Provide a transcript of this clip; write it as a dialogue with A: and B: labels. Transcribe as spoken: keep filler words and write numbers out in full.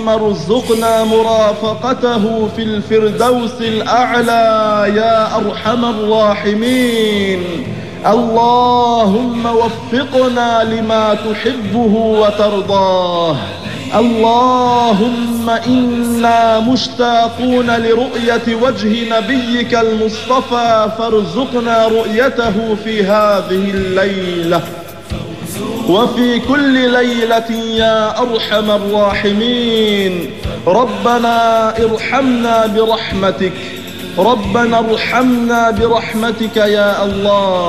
A: اللهم ارزقنا مرافقته في الفردوس الأعلى يا أرحم الراحمين. اللهم وفقنا لما تحبه وترضاه. اللهم إنا مشتاقون لرؤية وجه نبيك المصطفى، فارزقنا رؤيته في هذه الليلة وفي كل ليلة يا أرحم الراحمين. ربنا ارحمنا برحمتك، ربنا ارحمنا برحمتك يا الله.